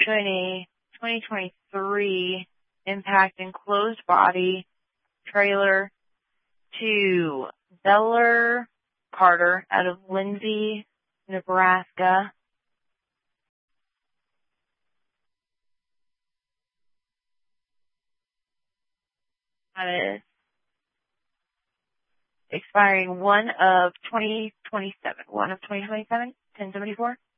showing a 2023 impact enclosed body trailer to Beller Carter out of Lindsay, Nebraska. That is expiring 1 of 2027. 1074?